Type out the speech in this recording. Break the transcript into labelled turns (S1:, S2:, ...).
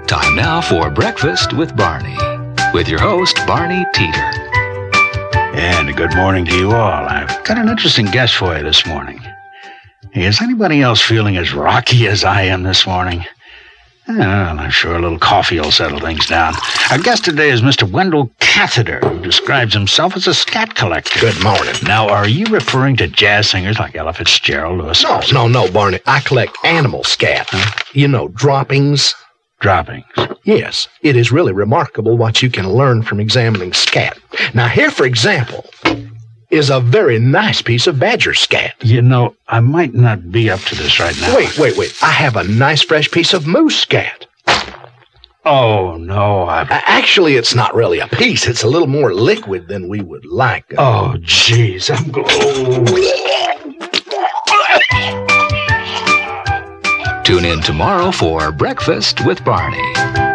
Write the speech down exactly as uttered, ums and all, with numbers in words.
S1: Time now for Breakfast with Barney, with your host, Barney Teeter.
S2: And good morning to you all. I've got an interesting guest for you this morning. Hey, is anybody else feeling as rocky as I am this morning? Well, I'm sure a little coffee will settle things down. Our guest today is Mister Wendell Catheter, who describes himself as a scat collector.
S3: Good morning.
S2: Now, are you referring to jazz singers like Ella Fitzgerald? Or
S3: No, no, no, Barney. I collect animal scat.
S2: Huh?
S3: You know, droppings.
S2: Droppings.
S3: Yes, it is really remarkable what you can learn from examining scat. Now, here, for example, is a very nice piece of badger scat.
S2: You know, I might not be up to this right now.
S3: Wait, wait, wait. I have a nice fresh piece of moose scat.
S2: Oh, no, I've...
S3: Uh, Actually, it's not really a piece. It's a little more liquid than we would like.
S2: Oh, jeez, I'm...
S1: Tune in tomorrow for Breakfast with Barney.